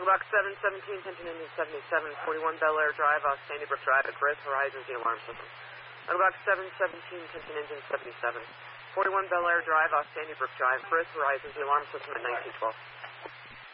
Box 717, Pension Engine 77, 41 Bel Air Drive off Sandy Brook Drive at Growth Horizons, the alarm system. Box 717, Pension Engine 77, 41 Bel Air Drive off Sandy Brook Drive, Growth Horizons, the alarm system at 1912.